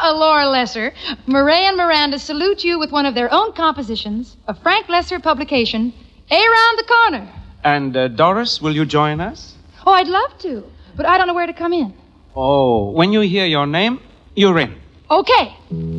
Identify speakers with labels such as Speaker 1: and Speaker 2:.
Speaker 1: Laura Lesser, Murray and Miranda salute you with one of their own compositions, a Frank Lesser publication, Around the Corner.
Speaker 2: And Doris, will you join us?
Speaker 1: Oh, I'd love to, but I don't know where to come in.
Speaker 2: Oh, when you hear your name, you're in.
Speaker 1: Okay.